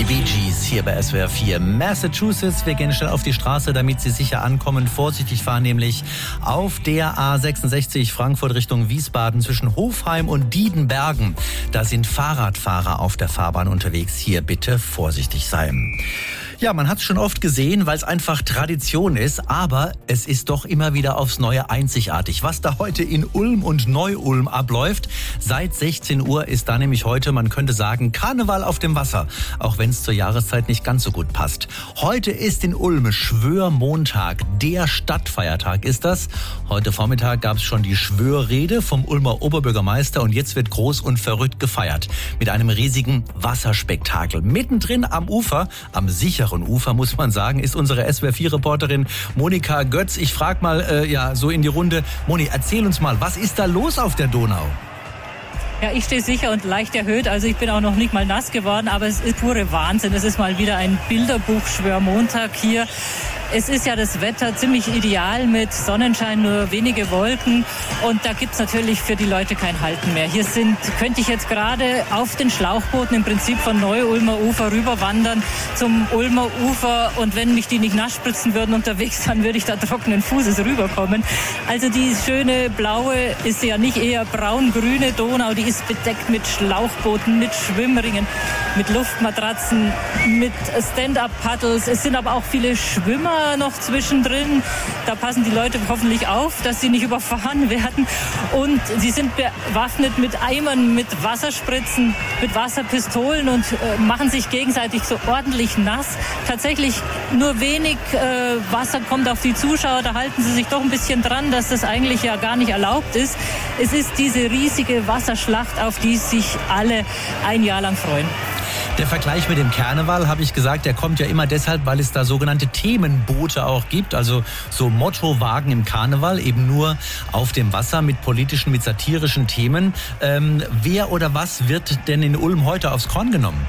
Die Bee Gees hier bei SWR 4 Massachusetts. Wir gehen schnell auf die Straße, damit Sie sicher ankommen. Vorsichtig fahren nämlich auf der A66 Frankfurt Richtung Wiesbaden zwischen Hofheim und Diedenbergen. Da sind Fahrradfahrer auf der Fahrbahn unterwegs. Hier bitte vorsichtig sein. Ja, man hat es schon oft gesehen, weil es einfach Tradition ist, aber es ist doch immer wieder aufs Neue einzigartig. Was da heute in Ulm und Neu-Ulm abläuft, seit 16 Uhr ist da nämlich heute, man könnte sagen, Karneval auf dem Wasser, auch wenn es zur Jahreszeit nicht ganz so gut passt. Heute ist in Ulm Schwörmontag, der Stadtfeiertag ist das. Heute Vormittag gab es schon die Schwörrede vom Ulmer Oberbürgermeister und jetzt wird groß und verrückt gefeiert mit einem riesigen Wasserspektakel. Mittendrin am Ufer, am sicheren Ufer, muss man sagen, ist unsere SWR4-Reporterin Monika Götz. Ich frage mal so in die Runde. Moni, erzähl uns mal, was ist da los auf der Donau? Ja, ich stehe sicher und leicht erhöht, also ich bin auch noch nicht mal nass geworden, aber es ist pure Wahnsinn. Es ist mal wieder ein Bilderbuch-Schwörmontag hier. Es ist ja das Wetter ziemlich ideal mit Sonnenschein, nur wenige Wolken und da gibt's natürlich für die Leute kein Halten mehr. Hier könnte ich jetzt gerade auf den Schlauchbooten im Prinzip von Neu-Ulmer Ufer rüber wandern zum Ulmer Ufer und wenn mich die nicht nass spritzen würden unterwegs, dann würde ich da trockenen Fußes rüberkommen. Also die schöne blaue ist ja nicht eher braun-grüne Donau, die ist bedeckt mit Schlauchbooten, mit Schwimmringen, mit Luftmatratzen, mit Stand-up-Paddles. Es sind aber auch viele Schwimmer noch zwischendrin. Da passen die Leute hoffentlich auf, dass sie nicht überfahren werden. Und sie sind bewaffnet mit Eimern, mit Wasserspritzen, mit Wasserpistolen und machen sich gegenseitig so ordentlich nass. Tatsächlich nur wenig Wasser kommt auf die Zuschauer. Da halten sie sich doch ein bisschen dran, dass das eigentlich ja gar nicht erlaubt ist. Es ist diese riesige Wasserschlacht, auf die sich alle ein Jahr lang freuen. Der Vergleich mit dem Karneval, habe ich gesagt, der kommt ja immer deshalb, weil es da sogenannte Themenboote auch gibt. Also so Mottowagen im Karneval, eben nur auf dem Wasser mit politischen, mit satirischen Themen. Wer oder was wird denn in Ulm heute aufs Korn genommen?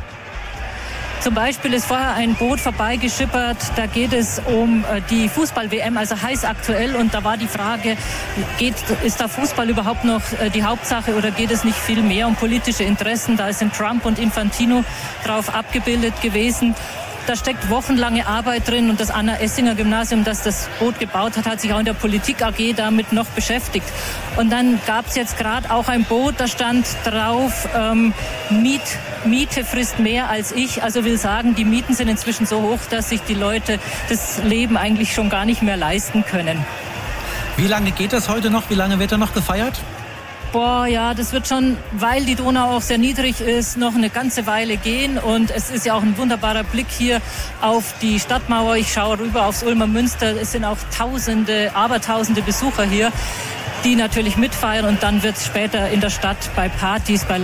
Zum Beispiel ist vorher ein Boot vorbeigeschippert, da geht es um die Fußball-WM, also heiß aktuell. Und da war die Frage, ist da Fußball überhaupt noch die Hauptsache oder geht es nicht viel mehr um politische Interessen? Da sind Trump und Infantino drauf abgebildet gewesen. Da steckt wochenlange Arbeit drin und das Anna-Essinger-Gymnasium, das das Boot gebaut hat, hat sich auch in der Politik AG damit noch beschäftigt. Und dann gab es jetzt gerade auch ein Boot, da stand drauf, Miete frisst mehr als ich. Also will sagen, die Mieten sind inzwischen so hoch, dass sich die Leute das Leben eigentlich schon gar nicht mehr leisten können. Wie lange geht das heute noch? Wie lange wird da noch gefeiert? Ja, das wird schon, weil die Donau auch sehr niedrig ist, noch eine ganze Weile gehen. Und es ist ja auch ein wunderbarer Blick hier auf die Stadtmauer. Ich schaue rüber aufs Ulmer Münster. Es sind auch Abertausende Besucher hier, die natürlich mitfeiern. Und dann wird es später in der Stadt bei Partys, bei